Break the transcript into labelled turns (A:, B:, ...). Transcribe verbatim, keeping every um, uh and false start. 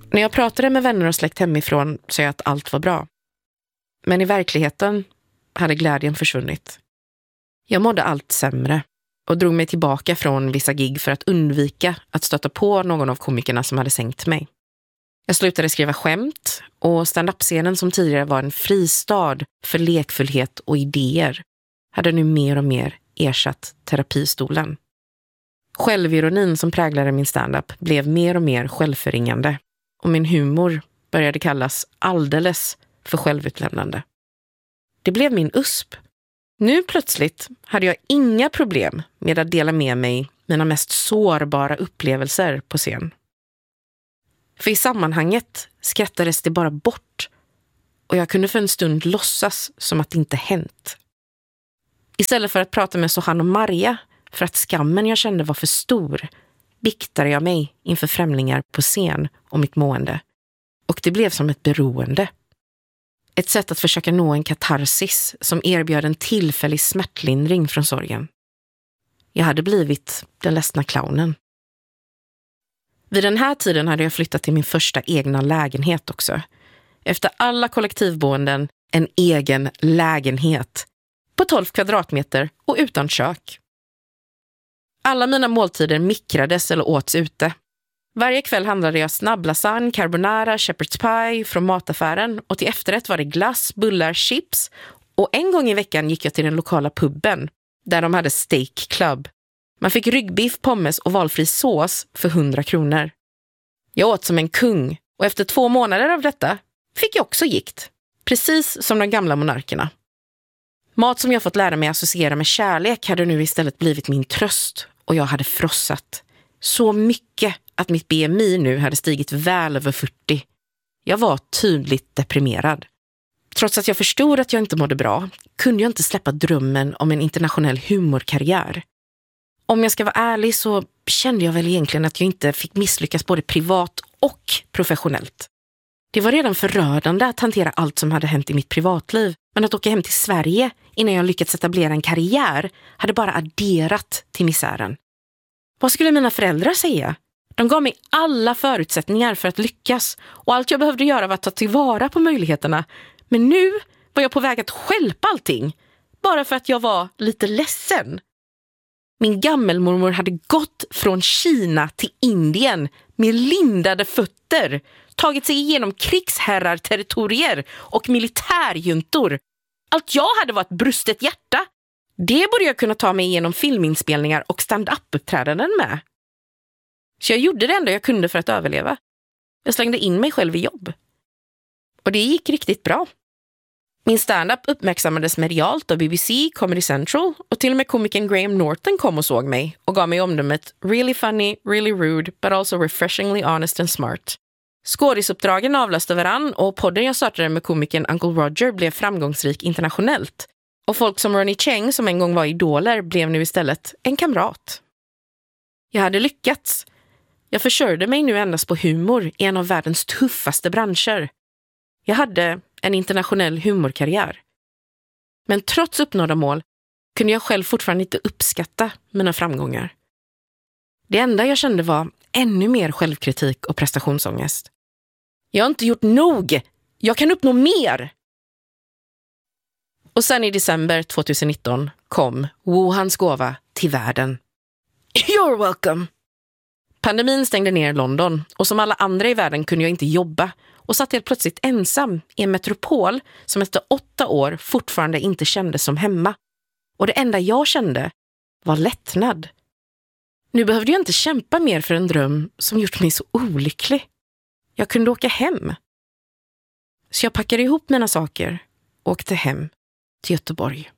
A: När jag pratade med vänner och släkt hemifrån sa jag att allt var bra. Men i verkligheten hade glädjen försvunnit. Jag mådde allt sämre och drog mig tillbaka från vissa gig för att undvika att stöta på någon av komikerna som hade sänkt mig. Jag slutade skriva skämt och stand-up-scenen som tidigare var en fristad för lekfullhet och idéer hade nu mer och mer ersatt terapistolen. Självironin som präglade min stand-up blev mer och mer självförringande och min humor började kallas alldeles för självutlämnande. Det blev min U S P. Nu plötsligt hade jag inga problem med att dela med mig mina mest sårbara upplevelser på scen. För i sammanhanget skrattades det bara bort och jag kunde för en stund låtsas som att det inte hänt. Istället för att prata med Sohan och Maria för att skammen jag kände var för stor biktade jag mig inför främlingar på scen om mitt mående. Och det blev som ett beroende. Ett sätt att försöka nå en katarsis som erbjöd en tillfällig smärtlindring från sorgen. Jag hade blivit den ledsna clownen. Vid den här tiden hade jag flyttat till min första egna lägenhet också. Efter alla kollektivboenden, en egen lägenhet. På tolv kvadratmeter och utan kök. Alla mina måltider mikrades eller åts ute. Varje kväll handlade jag snabblasagne, carbonara, shepherd's pie från mataffären och till efterrätt var det glass, bullar, chips och en gång i veckan gick jag till den lokala pubben där de hade steak club. Man fick ryggbiff, pommes och valfri sås för hundra kronor. Jag åt som en kung och efter två månader av detta fick jag också gikt, precis som de gamla monarkerna. Mat som jag fått lära mig associera med kärlek hade nu istället blivit min tröst och jag hade frossat. Så mycket att mitt B M I nu hade stigit väl över fyrtio. Jag var tydligt deprimerad. Trots att jag förstod att jag inte mådde bra kunde jag inte släppa drömmen om en internationell humorkarriär. Om jag ska vara ärlig så kände jag väl egentligen att jag inte fick misslyckas både privat och professionellt. Det var redan förödande att hantera allt som hade hänt i mitt privatliv, men att åka hem till Sverige innan jag lyckats etablera en karriär hade bara adderat till misären. Vad skulle mina föräldrar säga? De gav mig alla förutsättningar för att lyckas och allt jag behövde göra var att ta tillvara på möjligheterna. Men nu var jag på väg att stjälpa allting, bara för att jag var lite ledsen. Min gammelmormor hade gått från Kina till Indien med lindade fötter, tagit sig igenom krigsherrarterritorier och militärjuntor. Allt jag hade var ett brustet hjärta. Det borde jag kunna ta mig igenom filminspelningar och stand-up-uppträdanden med. Så jag gjorde det enda jag kunde för att överleva. Jag slängde in mig själv i jobb. Och det gick riktigt bra. Min stand-up uppmärksammades medialt av B B C, Comedy Central och till och med komikern Graham Norton kom och såg mig och gav mig omdömet really funny, really rude, but also refreshingly honest and smart. Skådisuppdragen avlöste varann och podden jag startade med komikern Uncle Roger blev framgångsrik internationellt. Och folk som Ronnie Cheng som en gång var idoler blev nu istället en kamrat. Jag hade lyckats. Jag försörjde mig nu endast på humor i en av världens tuffaste branscher. Jag hade en internationell humorkarriär. Men trots uppnådda mål kunde jag själv fortfarande inte uppskatta mina framgångar. Det enda jag kände var ännu mer självkritik och prestationsångest. Jag har inte gjort nog! Jag kan uppnå mer! Och sen i december tjugonitton kom Wuhans gåva till världen. You're welcome! Pandemin stängde ner London och som alla andra i världen kunde jag inte jobba och satt helt plötsligt ensam i en metropol som efter åtta år fortfarande inte kändes som hemma. Och det enda jag kände var lättnad. Nu behövde jag inte kämpa mer för en dröm som gjort mig så olycklig. Jag kunde åka hem. Så jag packade ihop mina saker och åkte hem till Göteborg.